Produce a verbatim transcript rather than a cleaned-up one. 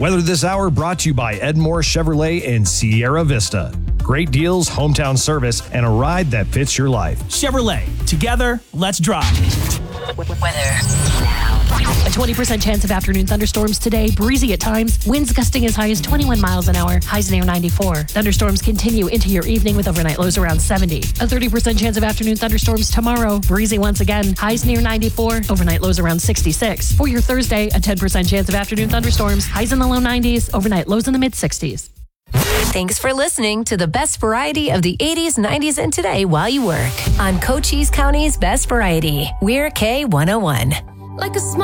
Weather this hour brought to you by Edmore Chevrolet in Sierra Vista. Great deals, hometown service, and a ride that fits your life. Chevrolet. Together, let's drive. Weather now. A twenty percent chance of afternoon thunderstorms today. Breezy at times. Winds gusting as high as twenty-one miles an hour. Highs near ninety-four. Thunderstorms continue into your evening with overnight lows around seventy. A thirty percent chance of afternoon thunderstorms tomorrow. Breezy once again. Highs near ninety-four. Overnight lows around sixty-six. For your Thursday, a ten percent chance of afternoon thunderstorms. Highs in the low nineties. Overnight lows in the mid sixties. Thanks for listening to the best variety of the eighties, nineties, and today while you work on Cochise County's Best Variety. We're K one oh one. Like a small